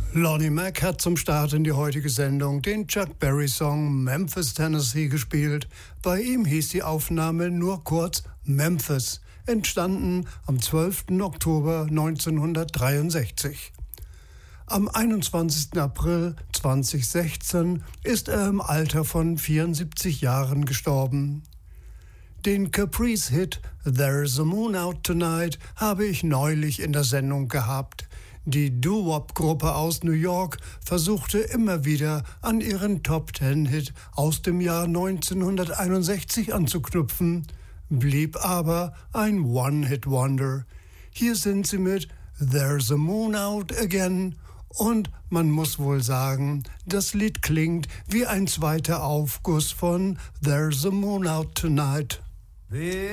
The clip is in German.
Lonnie Mac hat zum Start in die heutige Sendung den Chuck Berry-Song Memphis, Tennessee gespielt. Bei ihm hieß die Aufnahme nur kurz Memphis, entstanden am 12. Oktober 1963. Am 21. April 2016 ist er im Alter von 74 Jahren gestorben. Den Caprice-Hit There's a Moon Out Tonight habe ich neulich in der Sendung gehabt. Die Doo-Wop-Gruppe aus New York versuchte immer wieder an ihren Top-10-Hit aus dem Jahr 1961 anzuknüpfen, blieb aber ein One-Hit-Wonder. Hier sind sie mit There's a Moon Out Again und man muss wohl sagen, das Lied klingt wie ein zweiter Aufguss von There's a Moon Out Tonight.